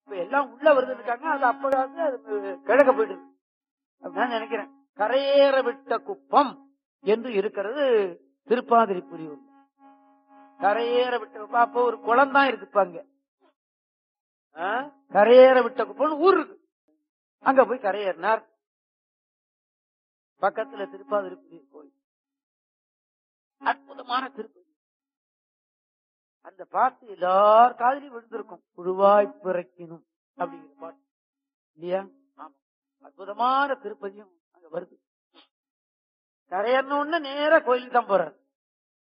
இப்ப எல்லாம் உள்ள வருதுன்னு அது அப்பதான் அது கிழக்க போயிடுது அப்படின்னு நினைக்கிறேன். கரையேற விட்ட குப்பம் என்று இருக்கிறது திருப்பாதிரி புலியூர். கரையேற விட்ட குப்பம். அப்போ ஒரு குளம் தான் இருக்கு அங்க. கரையேற விட்ட குப்பம் ஊர் இருக்கு. அங்க போய் கரையேறினார். பக்கத்துல திருப்பாதிரி புலியூர் கோயில், அற்புதமான திருப்பதி. அந்த பாட்டு எல்லார் காதலையும் விழுந்திருக்கும். புழுவாய் பிறக்கினும் அப்படிங்கிற பாட்டு இல்லையா? ஆமா, அற்புதமான திருப்பதியும் அங்க வருது. கரையேறணும்னு நேரா கோயிலுக்கு தான் போறாரு.